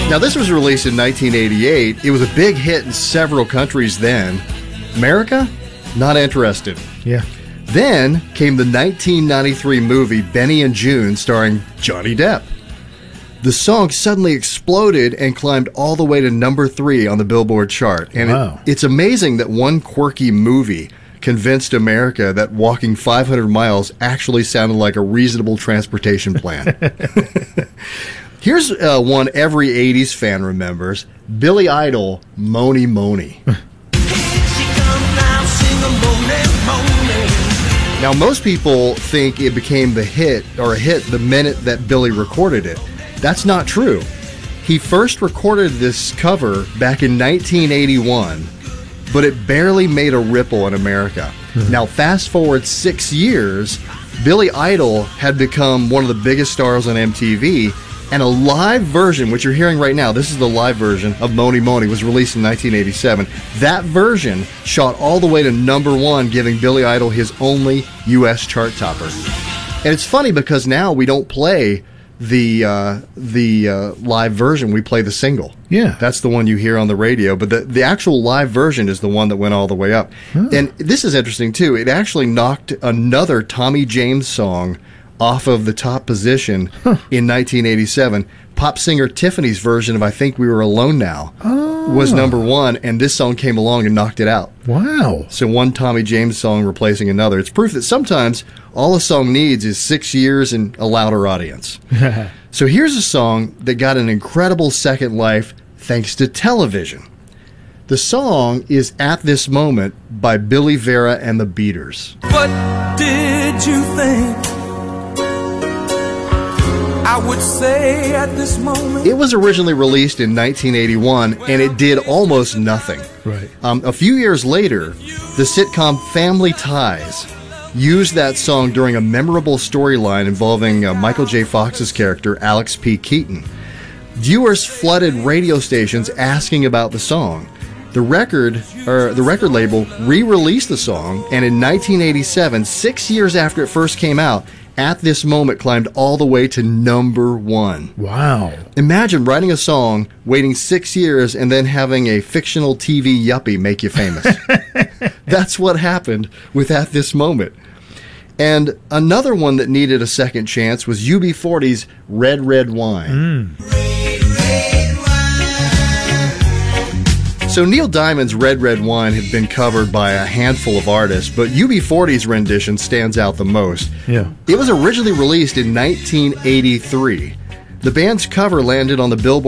Now, this was released in 1988. It was a big hit in several countries then. America, not interested. Yeah. Then came the 1993 movie Benny and June, starring Johnny Depp. The song suddenly exploded and climbed all the way to number 3 on the Billboard chart. And Wow. it's amazing that one quirky movie convinced America that walking 500 miles actually sounded like a reasonable transportation plan. Here's one every 80s fan remembers. Billy Idol, Mony Mony. Now, most people think it became a hit the minute that Billy recorded it. That's not true. He first recorded this cover back in 1981, but it barely made a ripple in America. Now, fast forward 6 years, Billy Idol had become one of the biggest stars on MTV, and a live version, which you're hearing right now, this is the live version of Mony Mony, was released in 1987. That version shot all the way to number 1, giving Billy Idol his only U.S. chart topper. And it's funny because now we don't play the live version, we play the single. Yeah. That's the one you hear on the radio, but the actual live version is the one that went all the way up. Oh. And this is interesting, too. It actually knocked another Tommy James song off of the top position in 1987. Pop singer Tiffany's version of I Think We Were Alone Now was number 1, and this song came along and knocked it out. Wow. So one Tommy James song replacing another. It's proof that sometimes all a song needs is 6 years and a louder audience. So here's a song that got an incredible second life thanks to television. The song is At This Moment by Billy Vera and the Beaters. What did you think I would say at this moment? It was originally released in 1981, and it did almost nothing. Right. A few years later, the sitcom Family Ties used that song during a memorable storyline involving Michael J. Fox's character, Alex P. Keaton. Viewers flooded radio stations asking about the song. The record label re-released the song, and in 1987, 6 years after it first came out, At This Moment climbed all the way to number 1. Wow. Imagine writing a song, waiting 6 years, and then having a fictional TV yuppie make you famous. That's what happened with At This Moment. And another one that needed a second chance was UB40's Red Red Wine. So Neil Diamond's Red Red Wine had been covered by a handful of artists, but UB40's rendition stands out the most. Yeah. It was originally released in 1983. The band's cover landed on the Billboard